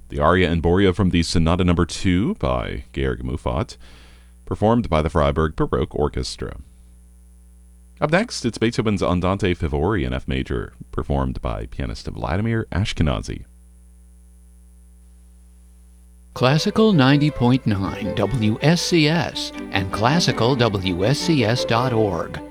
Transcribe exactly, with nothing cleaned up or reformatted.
The aria and Boria from the Sonata Number two by Georg Muffat, performed by the Freiburg Baroque Orchestra. Up next, it's Beethoven's Andante Favori in F major, performed by pianist Vladimir Ashkenazy. Classical ninety point nine W S C S and classical W S C S dot org